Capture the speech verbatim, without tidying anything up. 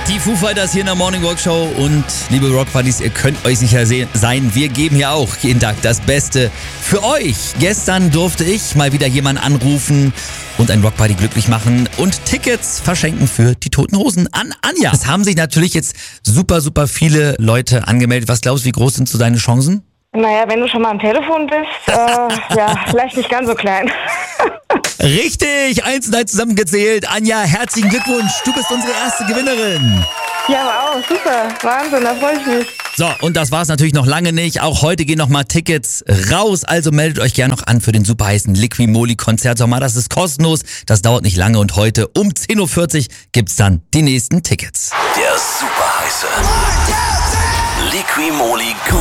Die Foo Fighters hier in der Morning Walk Show und liebe Rock Buddies, ihr könnt euch sicher se- sein, wir geben hier auch jeden Tag das Beste für euch. Gestern durfte ich mal wieder jemanden anrufen und einen Rock Buddy glücklich machen und Tickets verschenken für die Toten Hosen an Anja. Es haben sich natürlich jetzt super, super viele Leute angemeldet. Was glaubst du, wie groß sind so deine Chancen? Naja, wenn du schon mal am Telefon bist, äh, ja, vielleicht nicht ganz so klein. Richtig, eins und eins zusammengezählt. Anja, herzlichen Glückwunsch, du bist unsere erste Gewinnerin. Ja, wow, super, Wahnsinn, da freue ich mich. So, und das war's natürlich noch lange nicht. Auch heute gehen nochmal Tickets raus. Also meldet euch gerne noch an für den super heißen Liqui-Moly-Konzert. Sag mal, das ist kostenlos. Das dauert nicht lange. Und heute um zehn Uhr vierzig gibt's dann die nächsten Tickets. Der super heiße Liqui-Moly